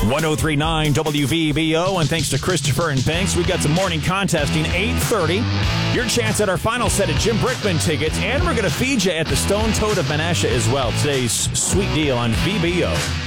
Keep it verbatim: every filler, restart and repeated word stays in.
one oh three point nine W V B O, and thanks to Christopher and Banks, we've got some morning contesting, eight thirty. Your chance at our final set of Jim Brickman tickets, and we're going to feed you at the Stone Toad of Menasha as well. Today's sweet deal on V B O.